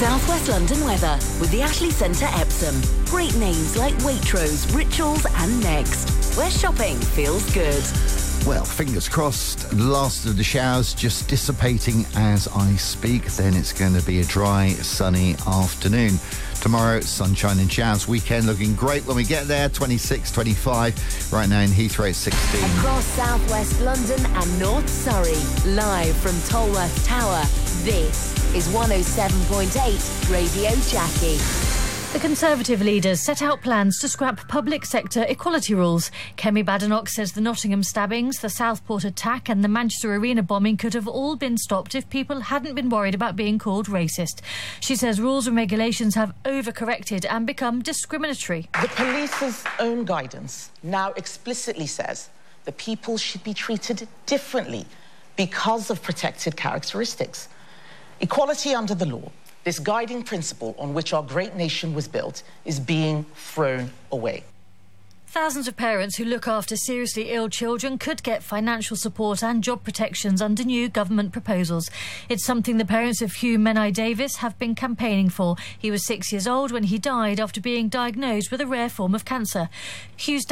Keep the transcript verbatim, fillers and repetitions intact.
South West London weather with the Ashley Centre Epsom. Great names like Waitrose, Rituals and Next, where shopping feels good. Well, fingers crossed, the last of the showers just dissipating as I speak. Then it's going to be a dry, sunny afternoon. Tomorrow, sunshine and showers. Weekend looking great when we get there, twenty-six, twenty-five. Right now in Heathrow, it's sixteen. Across South West London and North Surrey, live from Tolworth Tower, this is one oh seven point eight Radio Jackie. The Conservative leaders set out plans to scrap public sector equality rules. Kemi Badenoch says the Nottingham stabbings, the Southport attack and the Manchester Arena bombing could have all been stopped if people hadn't been worried about being called racist. She says rules and regulations have overcorrected and become discriminatory. The police's own guidance now explicitly says that people should be treated differently because of protected characteristics. Equality under the law, this guiding principle on which our great nation was built, is being thrown away. Thousands of parents who look after seriously ill children could get financial support and job protections under new government proposals. It's something the parents of Hugh Menai Davis have been campaigning for. He was six years old when he died after being diagnosed with a rare form of cancer. Hugh's